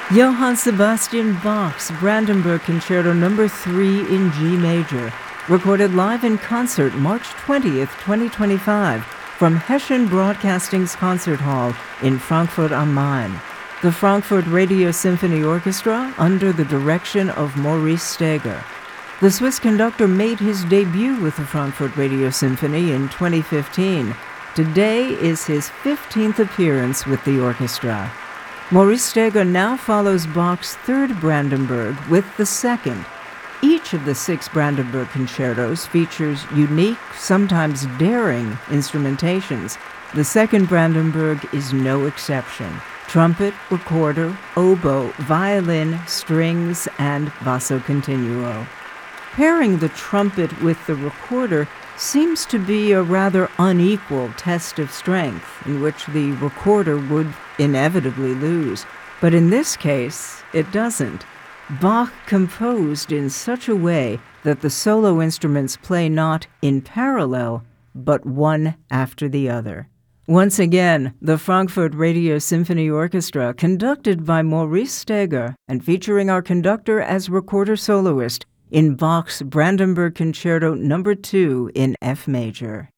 Johann Sebastian Bach's Brandenburg Concerto No. 3 in G major, recorded live in concert March 20th, 2025, from Hessian Broadcasting's Concert Hall in Frankfurt am Main. The Frankfurt Radio Symphony Orchestra under the direction of Maurice Steger. The Swiss conductor made his debut with the Frankfurt Radio Symphony in 2015. Today is his 15th appearance with the orchestra. Maurice Steger now follows Bach's third Brandenburg with the second. Each of the 6 Brandenburg concertos features unique, sometimes daring, instrumentations. The second Brandenburg is no exception. Trumpet, recorder, oboe, violin, strings, and basso continuo. Pairing the trumpet with the recorder seems to be a rather unequal test of strength, in which the recorder would inevitably lose. But in this case, it doesn't. Bach composed in such a way that the solo instruments play not in parallel, but one after the other. Once again, the Frankfurt Radio Symphony Orchestra, conducted by Maurice Steger and featuring our conductor as recorder soloist in Bach's Brandenburg Concerto No. 2 in F major.